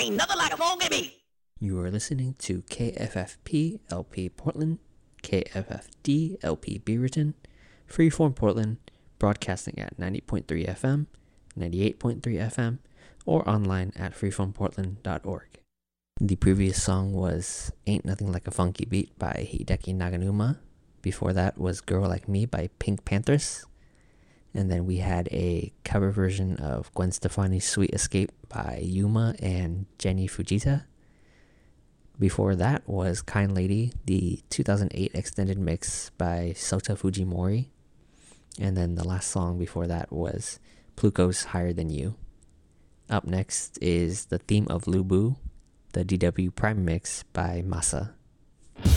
Ain't nothing like a funky beat. You are listening to KFFP LP Portland, KFFD LP Beaverton, Freeform Portland, broadcasting at 90.3 FM, 98.3 FM, or online at freeformportland.org. The previous song was Ain't Nothing Like a Funky Beat by Hideki Naganuma. Before that was Girl Like Me by Pink Panthers. And then we had a cover version of Gwen Stefani's Sweet Escape by Yuma and Jenny Fujita. Before that was Kind Lady, the 2008 extended mix by Sota Fujimori. And then the last song before that was Pluko's Higher Than You. Up next is the theme of Lubu, the DW Prime mix by Masa.